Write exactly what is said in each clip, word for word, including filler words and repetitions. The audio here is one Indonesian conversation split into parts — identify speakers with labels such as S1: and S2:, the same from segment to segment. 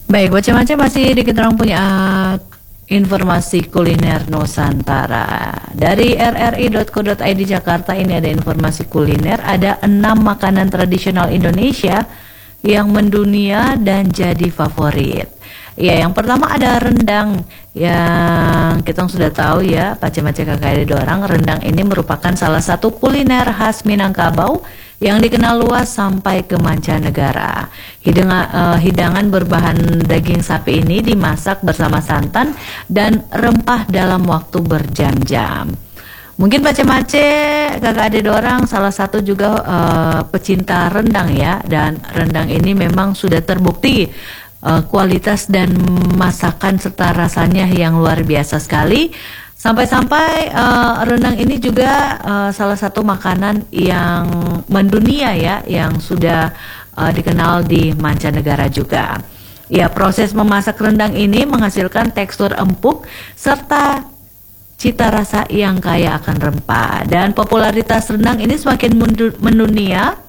S1: Baik, macam-macam masih di kita orang punya informasi kuliner Nusantara. Dari r r i dot co dot i d Jakarta ini ada informasi kuliner, ada enam makanan tradisional Indonesia yang mendunia dan jadi favorit. Ya, yang pertama ada rendang yang kita sudah tahu ya, pace-pace kakak ada dorang. Rendang ini merupakan salah satu kuliner khas Minangkabau yang dikenal luas sampai ke mancanegara. Hidangan, uh, hidangan berbahan daging sapi ini dimasak bersama santan dan rempah dalam waktu berjam-jam. Mungkin pace-pace kakak adik orang salah satu juga uh, pecinta rendang ya, dan rendang ini memang sudah terbukti uh, kualitas dan masakan serta rasanya yang luar biasa sekali. Sampai-sampai uh, rendang ini juga uh, salah satu makanan yang mendunia ya, yang sudah uh, dikenal di mancanegara juga. Ya, proses memasak rendang ini menghasilkan tekstur empuk serta cita rasa yang kaya akan rempah. Dan popularitas rendang ini semakin mendunia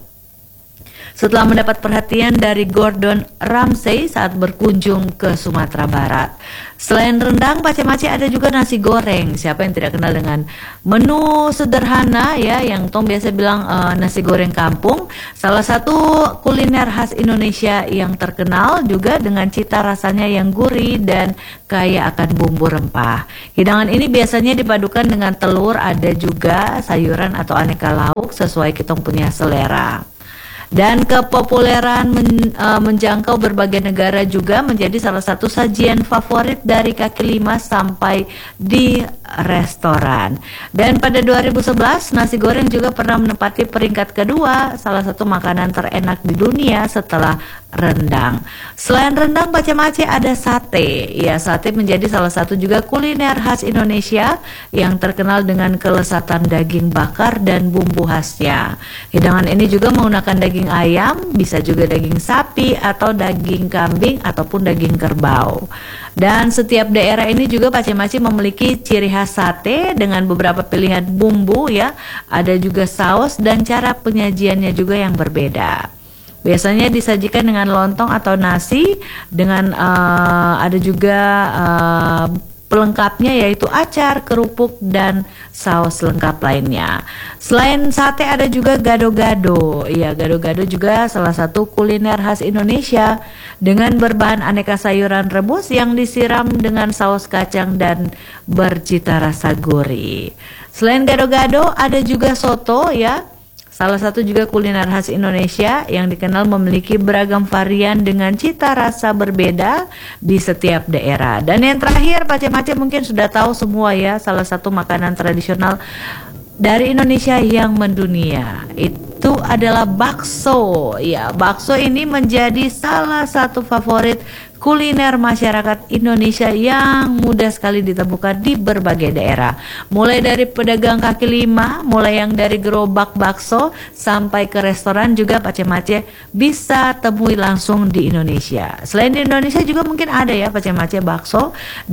S1: setelah mendapat perhatian dari Gordon Ramsay saat berkunjung ke Sumatera Barat. Selain rendang, pace-pace ada juga nasi goreng. Siapa yang tidak kenal dengan menu sederhana ya, yang Tom biasa bilang uh, nasi goreng kampung. Salah satu kuliner khas Indonesia yang terkenal juga dengan cita rasanya yang gurih dan kaya akan bumbu rempah. Hidangan ini biasanya dipadukan dengan telur, ada juga sayuran atau aneka lauk sesuai kita punya selera. Dan kepopuleran men, uh, menjangkau berbagai negara juga menjadi salah satu sajian favorit dari kaki lima sampai di restoran. Dan pada dua ribu sebelas nasi goreng juga pernah menempati peringkat kedua, salah satu makanan terenak di dunia setelah rendang. Selain rendang, pace-pace ada sate. Ya, sate menjadi salah satu juga kuliner khas Indonesia yang terkenal dengan kelezatan daging bakar dan bumbu khasnya. Hidangan ini juga menggunakan daging ayam, bisa juga daging sapi atau daging kambing ataupun daging kerbau. Dan setiap daerah ini juga pace-pace memiliki ciri khas sate dengan beberapa pilihan bumbu ya. Ada juga saus dan cara penyajiannya juga yang berbeda. Biasanya disajikan dengan lontong atau nasi dengan uh, ada juga uh, pelengkapnya yaitu acar, kerupuk, dan saus lengkap lainnya. Selain sate ada juga gado-gado. Ya, gado-gado juga salah satu kuliner khas Indonesia dengan berbahan aneka sayuran rebus yang disiram dengan saus kacang dan bercita rasa gurih. Selain gado-gado ada juga soto ya. Salah satu juga kuliner khas Indonesia yang dikenal memiliki beragam varian dengan cita rasa berbeda di setiap daerah. Dan yang terakhir, pace-pace mungkin sudah tahu semua ya, salah satu makanan tradisional dari Indonesia yang mendunia itu adalah bakso. Ya, bakso ini menjadi salah satu favorit kuliner masyarakat Indonesia yang mudah sekali ditemukan di berbagai daerah. Mulai dari pedagang kaki lima, mulai yang dari gerobak bakso sampai ke restoran juga pace-pace bisa temui langsung di Indonesia. Selain di Indonesia juga mungkin ada ya pace-pace bakso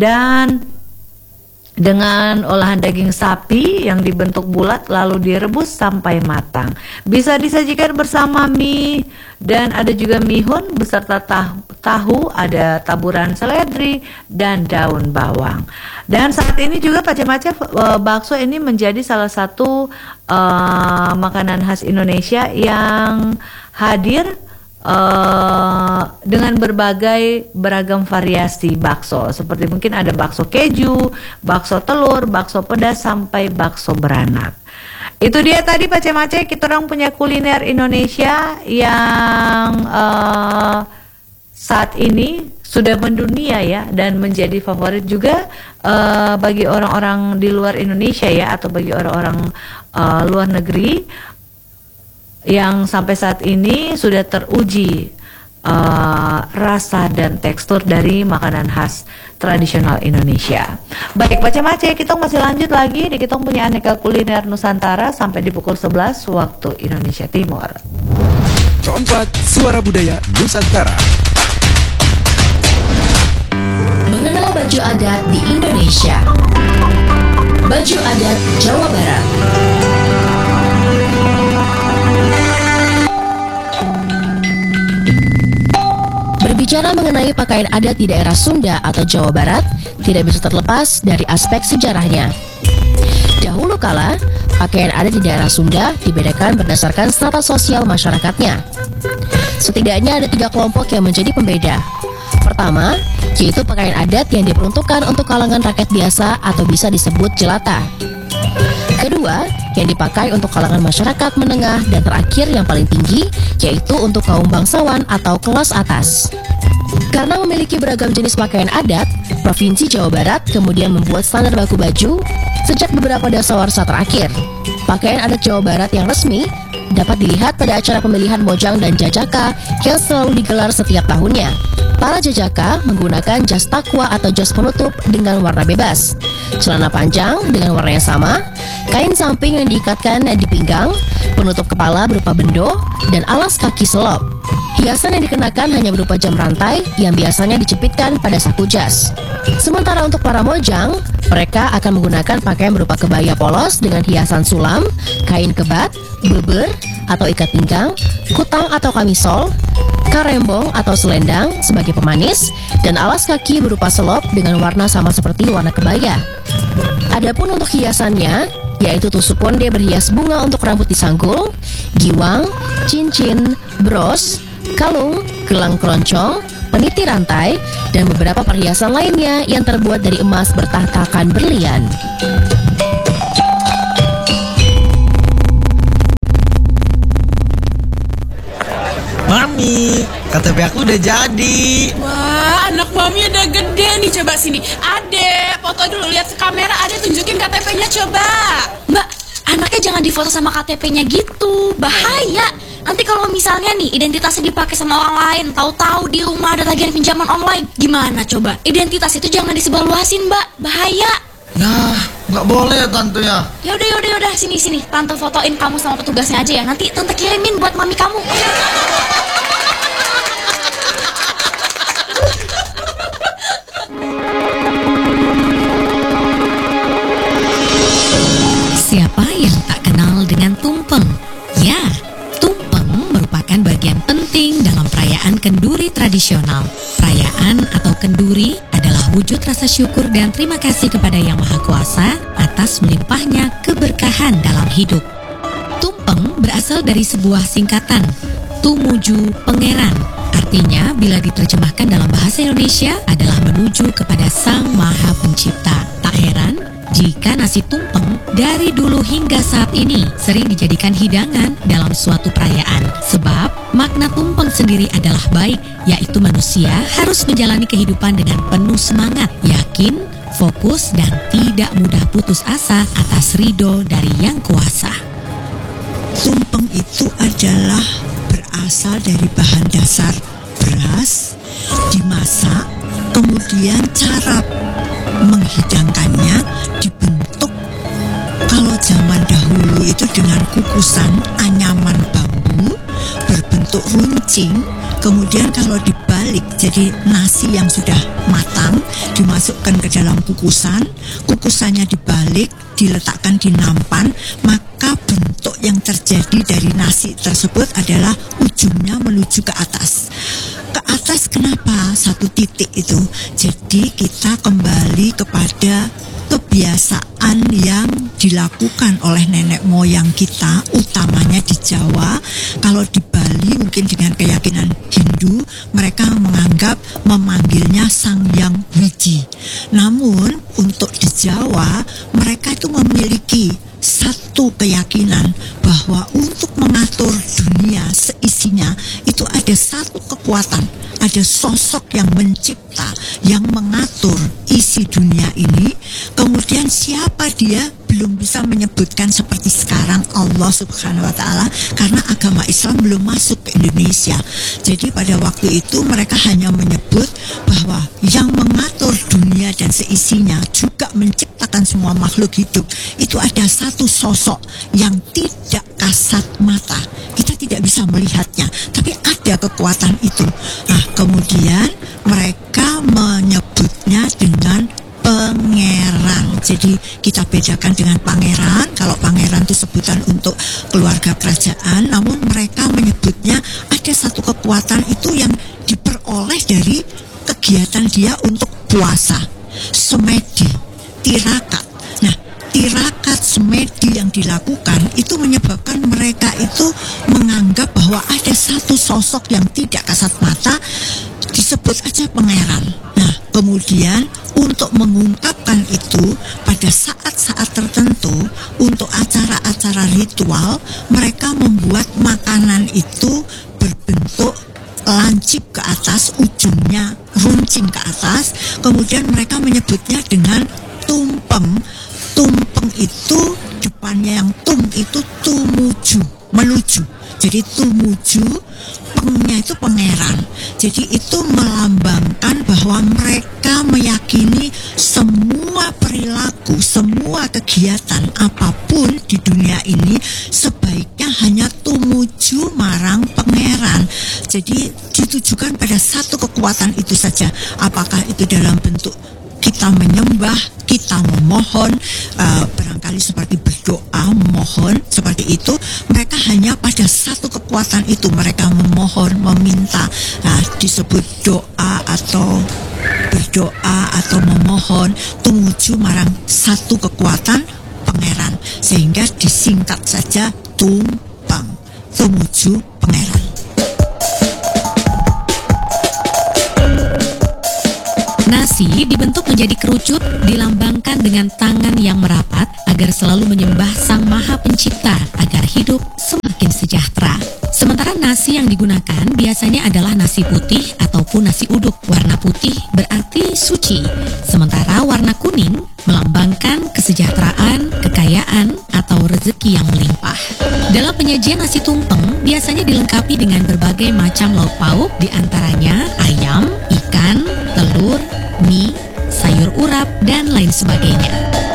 S1: dan dengan olahan daging sapi yang dibentuk bulat lalu direbus sampai matang. Bisa disajikan bersama mie dan ada juga mihun beserta tahu, tahu ada taburan seledri dan daun bawang. Dan saat ini juga pace-pace uh, bakso ini menjadi salah satu uh, makanan khas Indonesia yang hadir Uh, dengan berbagai beragam variasi bakso, seperti mungkin ada bakso keju, bakso telur, bakso pedas sampai bakso beranak. Itu dia tadi pace-pace kita orang punya kuliner Indonesia yang uh, saat ini sudah mendunia ya, dan menjadi favorit juga uh, bagi orang-orang di luar Indonesia ya, atau bagi orang-orang uh, luar negeri yang sampai saat ini sudah teruji uh, rasa dan tekstur dari makanan khas tradisional Indonesia. Baik, pace-pace kita masih lanjut lagi di kita punya aneka kuliner Nusantara sampai di pukul sebelas waktu Indonesia Timur.
S2: Keempat, suara budaya Nusantara.
S3: Mengenal baju adat di Indonesia. Baju adat Jawa Barat. Berbicara mengenai pakaian adat di daerah Sunda atau Jawa Barat, tidak bisa terlepas dari aspek sejarahnya. Dahulu kala, pakaian adat di daerah Sunda dibedakan berdasarkan strata sosial masyarakatnya. Setidaknya ada tiga kelompok yang menjadi pembeda. Pertama, yaitu pakaian adat yang diperuntukkan untuk kalangan rakyat biasa atau bisa disebut jelata. Kedua, yang dipakai untuk kalangan masyarakat menengah, dan terakhir yang paling tinggi, yaitu untuk kaum bangsawan atau kelas atas. Karena memiliki beragam jenis pakaian adat, Provinsi Jawa Barat kemudian membuat standar baku baju sejak beberapa dasawarsa terakhir. Pakaian adat Jawa Barat yang resmi dapat dilihat pada acara pemilihan Mojang dan Jajaka yang selalu digelar setiap tahunnya. Para jajaka menggunakan jas takwa atau jas penutup dengan warna bebas, celana panjang dengan warna yang sama, kain samping yang diikatkan di pinggang, penutup kepala berupa bendo, dan alas kaki selop. Hiasan yang dikenakan hanya berupa jam rantai yang biasanya dicepitkan pada saku jas. Sementara untuk para mojang, mereka akan menggunakan pakaian berupa kebaya polos dengan hiasan sulam, kain kebat, beber atau ikat pinggang, kutang atau kamisol, karembong atau selendang sebagai pemanis, dan alas kaki berupa selop dengan warna sama seperti warna kebaya. Adapun untuk hiasannya, yaitu tusuk konde berhias bunga untuk rambut disanggul, giwang, cincin, bros, kalung, gelang keroncong, peniti rantai, dan beberapa perhiasan lainnya yang terbuat dari emas bertahtakan berlian.
S4: Mami, K T P aku udah jadi.
S5: Wah, anak mami udah gede nih. Coba sini. Ade, foto dulu, lihat ke kamera. Ade tunjukin K T P-nya coba. Mbak, anaknya jangan difoto sama K T P-nya gitu. Bahaya. Nanti kalau misalnya nih identitasnya dipakai sama orang lain, tahu-tahu di rumah ada tagihan pinjaman online, gimana coba? Identitas itu jangan disebarluasin, Mbak. Bahaya.
S4: Nah, nggak boleh ya tante ya.
S5: Yaudah, yaudah, yaudah. Sini, sini. Tante fotoin kamu sama petugasnya aja ya. Nanti tante kirimin buat mami kamu.
S6: Siapa yang tak kenal dengan tumpeng? Ya, tumpeng merupakan bagian penting dalam perayaan kenduri tradisional. Perayaan atau kenduri adalah wujud rasa syukur dan terima kasih kepada Yang Maha Kuasa atas melimpahnya keberkahan dalam hidup. Tumpeng berasal dari sebuah singkatan, Tumuju Pangeran. Artinya, bila diterjemahkan dalam bahasa Indonesia adalah menuju kepada Sang Maha Pencipta. Tak heran jika nasi tumpeng dari dulu hingga saat ini sering dijadikan hidangan dalam suatu perayaan. Sebab makna tumpeng sendiri adalah baik, yaitu manusia harus menjalani kehidupan dengan penuh semangat, yakin, fokus, dan tidak mudah putus asa atas ridho dari Yang Kuasa.
S7: Tumpeng itu adalah berasal dari bahan dasar beras, dimasak, kemudian cara menghidangkannya dibentuk kalau zaman dahulu itu dengan kukusan anyaman bambu berbentuk runcing. Kemudian kalau dibalik jadi nasi yang sudah matang dimasukkan ke dalam kukusan, kukusannya dibalik, diletakkan di nampan, maka bentuk yang terjadi dari nasi tersebut adalah ujungnya menuju ke atas. Ke atas kenapa satu titik itu? Jadi kita kembali kepada kebiasaan yang dilakukan oleh nenek moyang kita, utamanya di Jawa. Kalau di Bali mungkin dengan keyakinan Hindu, mereka menganggap memanggilnya Sang Hyang Widi. Namun untuk di Jawa mereka itu memiliki satu keyakinan bahwa untuk mengatur dunia seisinya itu ada satu kekuatan, ada sosok yang mencipta, yang mengatur isi dunia ini. Kemudian siapa dia belum bisa menyebutkan seperti sekarang Allah Subhanahu wa Ta'ala, karena agama Islam belum masuk ke Indonesia. Jadi pada waktu itu mereka hanya menyebut bahwa yang mengatur dunia dan seisinya juga menciptakan semua makhluk hidup itu ada satu sosok yang tidak kasat mata, kita tidak bisa melihatnya, tapi ada kekuatan itu. Nah, kemudian mereka menyebutnya dengan pangeran. Jadi kita bedakan dengan pangeran. Kalau pangeran itu sebutan untuk keluarga kerajaan, namun mereka menyebutnya ada satu kekuatan itu yang diperoleh mulai dari kegiatan dia untuk puasa, semedi, tirakat. Nah, tirakat semedi yang dilakukan itu menyebabkan mereka itu menganggap bahwa ada satu sosok yang tidak kasat mata, disebut aja pangeran. Nah, kemudian untuk mengungkapkan itu pada saat-saat tertentu untuk acara-acara ritual, mereka membuat makanan itu berbentuk lancip ke atas, ujungnya runcing ke atas. Kemudian mereka menyebutnya dengan tumpeng. Tumpeng itu depannya yang tum itu tumuju, menuju. Jadi tumuju, pengnya itu pangeran. Jadi itu melambangkan bahwa mereka meyakini semua perilaku, semua kegiatan apapun di dunia ini sebaiknya hanya tumuju marang pangeran. Jadi ditujukan pada satu kekuatan itu saja. Apakah itu dalam bentuk kita menyembah, kita memohon, uh, barangkali seperti berdoa, memohon, seperti itu. Mereka hanya pada satu kekuatan itu mereka memohon, meminta. Nah, disebut doa atau berdoa atau memohon tumuju marang satu kekuatan pangeran, sehingga disingkat saja tumpeng, tumuju pangeran.
S6: Nasi dibentuk menjadi kerucut, dilambangkan dengan tangan yang merapat agar selalu menyembah Sang Maha Pencipta agar hidup semakin sejahtera. Sementara nasi yang digunakan biasanya adalah nasi putih ataupun nasi uduk. Warna putih berarti suci, sementara warna kuning melambangkan kesejahteraan, kekayaan, atau rezeki yang melimpah. Dalam penyajian nasi tumpeng biasanya dilengkapi dengan berbagai macam lauk pauk, diantaranya ayam, ikan, telur, mie, sayur urap, dan lain sebagainya.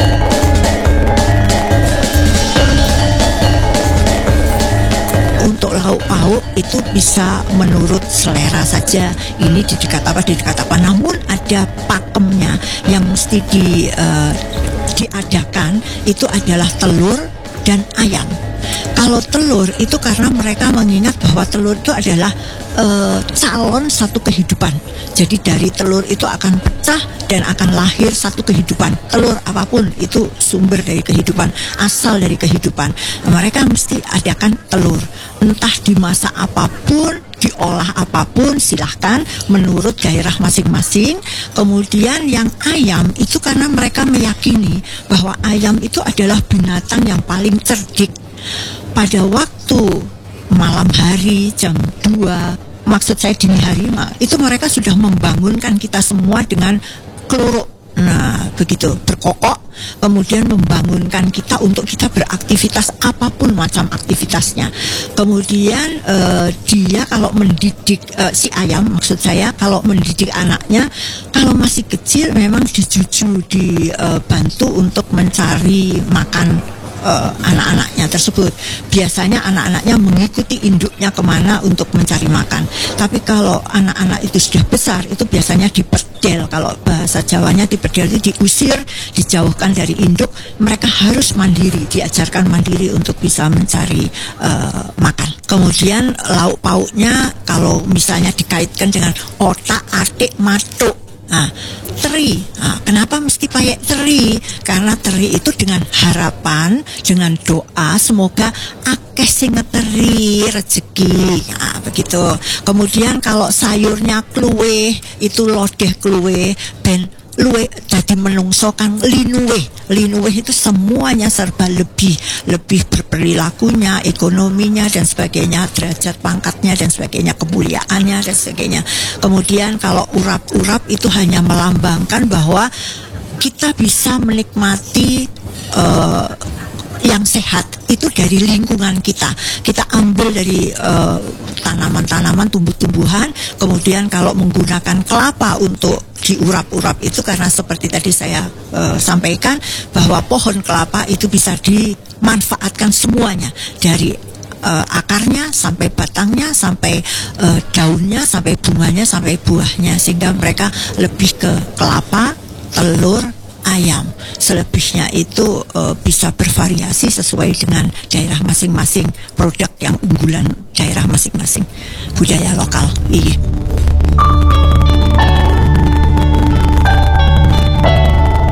S7: Untuk lauk pauk itu bisa menurut selera saja. Ini didekat apa, didekat apa. Namun ada pakemnya yang mesti di, uh, diadakan, itu adalah telur dan ayam. Kalau telur itu karena mereka mengingat bahwa telur itu adalah uh, calon satu kehidupan. Jadi dari telur itu akan pecah dan akan lahir satu kehidupan. Telur apapun itu sumber dari kehidupan, asal dari kehidupan. Mereka mesti adakan telur. Entah dimasak apapun, diolah apapun, silahkan menurut gairah masing-masing. Kemudian yang ayam itu karena mereka meyakini bahwa ayam itu adalah binatang yang paling cerdik. Pada waktu malam hari jam dua, maksud saya dini hari, itu mereka sudah membangunkan kita semua dengan klorok. Nah, begitu, berkokok, kemudian membangunkan kita untuk kita beraktivitas apapun macam aktivitasnya. Kemudian uh, dia kalau mendidik uh, si ayam, maksud saya kalau mendidik anaknya, kalau masih kecil memang dijuju, dibantu uh, untuk mencari makan Uh, anak-anaknya tersebut. Biasanya anak-anaknya mengikuti induknya kemana untuk mencari makan. Tapi kalau anak-anak itu sudah besar, itu biasanya diperdel. Kalau bahasa Jawanya diperdel itu diusir, dijauhkan dari induk. Mereka harus mandiri, diajarkan mandiri untuk bisa mencari uh, makan. Kemudian lauk pauknya kalau misalnya dikaitkan dengan otak, atik, matuk. Nah, teri. Nah, kenapa mesti pakai teri? Karena teri itu dengan harapan, dengan doa semoga akeh sing ngeteri rezeki. Nah, begitu. Kemudian kalau sayurnya kluwe, itu lodeh kluwe ben luwe jadi menungso kang linuwe. Linuwe itu semuanya serba lebih, lebih berperilakunya, ekonominya dan sebagainya, derajat pangkatnya dan sebagainya, kemuliaannya dan sebagainya. Kemudian kalau urap-urap itu hanya melambangkan bahwa kita bisa menikmati uh, yang sehat itu dari lingkungan kita. Kita ambil dari uh, tanaman-tanaman, tumbuh-tumbuhan. Kemudian kalau menggunakan kelapa untuk diurap-urap itu karena seperti tadi saya uh, sampaikan bahwa pohon kelapa itu bisa dimanfaatkan semuanya dari uh, akarnya sampai batangnya, sampai uh, daunnya, sampai bunganya, sampai buahnya, sehingga mereka lebih ke kelapa, telur, ayam. Selebihnya itu uh, bisa bervariasi sesuai dengan daerah masing-masing, produk yang unggulan daerah masing-masing, budaya lokal. Iya.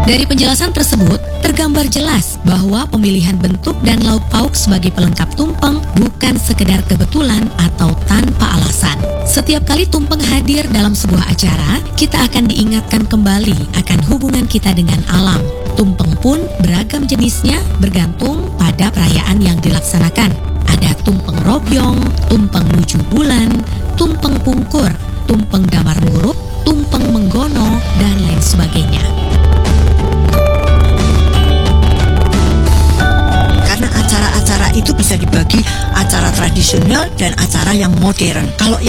S6: Dari penjelasan tersebut, tergambar jelas bahwa pemilihan bentuk dan lauk pauk sebagai pelengkap tumpeng bukan sekedar kebetulan atau tanpa alasan. Setiap kali tumpeng hadir dalam sebuah acara, kita akan diingatkan kembali akan hubungan kita dengan alam. Tumpeng pun beragam jenisnya bergantung pada perayaan yang dilaksanakan. Ada tumpeng robyong, tumpeng nuju bulan, tumpeng pungkur, tumpeng damar muruk, tumpeng menggono, dan lain sebagainya.
S7: Karena acara-acara itu bisa dibagi acara tradisional dan acara yang modern. Kalau yang